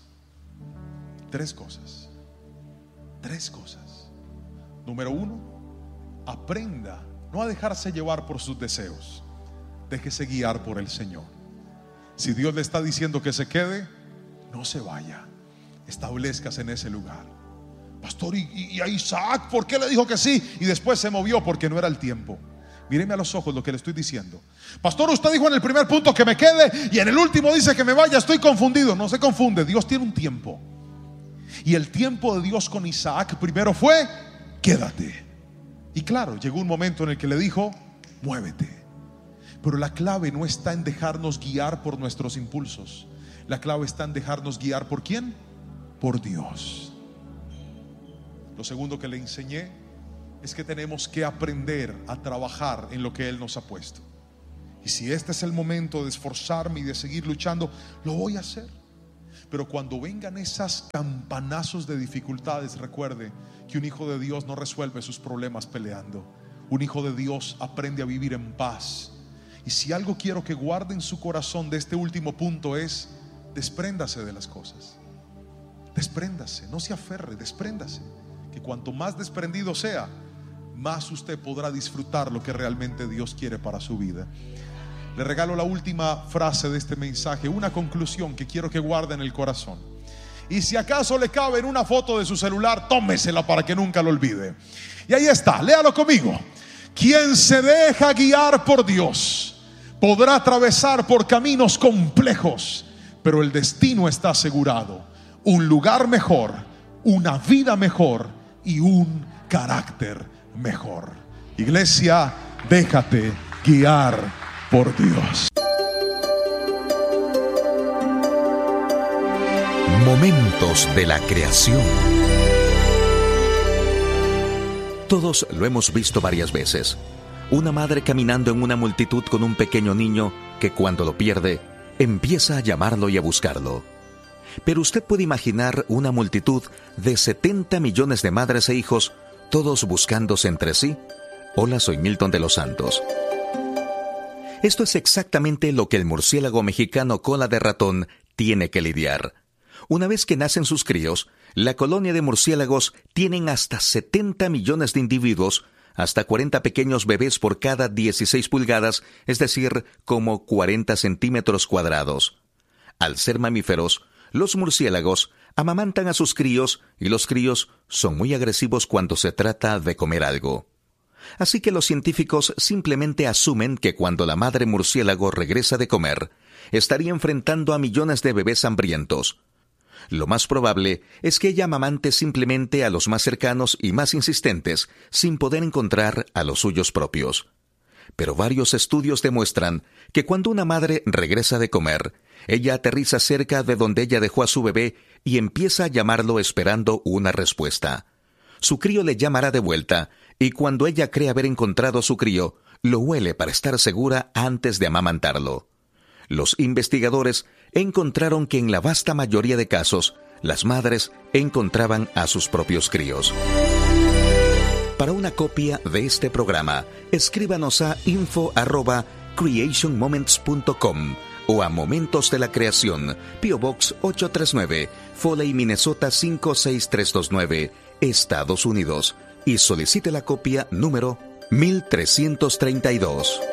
Speaker 1: Número uno, aprenda no a dejarse llevar por sus deseos. Déjese guiar por el Señor. Si Dios le está diciendo que se quede, no se vaya. Establezcase en ese lugar. Pastor, y a Isaac, ¿por qué le dijo que sí? Y después se movió porque no era el tiempo. Míreme a los ojos lo que le estoy diciendo. Pastor, usted dijo en el primer punto que me quede y en el último dice que me vaya. Estoy confundido. No se confunde. Dios tiene un tiempo. Y el tiempo de Dios con Isaac primero fue: quédate. Y claro, llegó un momento en el que le dijo: muévete. Pero la clave no está en dejarnos guiar por nuestros impulsos. La clave está en dejarnos guiar ¿por quién? Por Dios. Lo segundo que le enseñé es que tenemos que aprender a trabajar en lo que Él nos ha puesto. Y si este es el momento de esforzarme y de seguir luchando, lo voy a hacer. Pero cuando vengan esas campanazos de dificultades, recuerde que un hijo de Dios no resuelve sus problemas peleando. Un hijo de Dios aprende a vivir en paz. Y si algo quiero que guarde en su corazón de este último punto es: despréndase de las cosas. Despréndase, no se aferre, despréndase. Que cuanto más desprendido sea, más usted podrá disfrutar lo que realmente Dios quiere para su vida. Le regalo la última frase de este mensaje, una conclusión que quiero que guarde en el corazón. Y si acaso le cabe en una foto de su celular, tómesela para que nunca lo olvide. Y ahí está, léalo conmigo. Quien se deja guiar por Dios podrá atravesar por caminos complejos, pero el destino está asegurado: un lugar mejor, una vida mejor y un carácter mejor. Iglesia, déjate guiar por Dios.
Speaker 2: Momentos de la creación. Todos lo hemos visto varias veces. Una madre caminando en una multitud con un pequeño niño que, cuando lo pierde, empieza a llamarlo y a buscarlo. Pero usted puede imaginar una multitud de 70 millones de madres e hijos, todos buscándose entre sí. Hola, soy Milton de los Santos. Esto es exactamente lo que el murciélago mexicano cola de ratón tiene que lidiar. Una vez que nacen sus críos, la colonia de murciélagos tienen hasta 70 millones de individuos, hasta 40 pequeños bebés por cada 16 pulgadas, es decir, como 40 centímetros cuadrados. Al ser mamíferos, los murciélagos amamantan a sus críos y los críos son muy agresivos cuando se trata de comer algo. Así que los científicos simplemente asumen que cuando la madre murciélago regresa de comer, estaría enfrentando a millones de bebés hambrientos. Lo más probable es que ella amamante simplemente a los más cercanos y más insistentes, sin poder encontrar a los suyos propios. Pero varios estudios demuestran que cuando una madre regresa de comer, ella aterriza cerca de donde ella dejó a su bebé y empieza a llamarlo esperando una respuesta. Su crío le llamará de vuelta, y cuando ella cree haber encontrado a su crío, lo huele para estar segura antes de amamantarlo. Los investigadores encontraron que en la vasta mayoría de casos, las madres encontraban a sus propios críos. Para una copia de este programa, escríbanos a info@creationmoments.com o a Momentos de la Creación, P.O. Box 839, Foley, Minnesota 56329, Estados Unidos, y solicite la copia número 1332.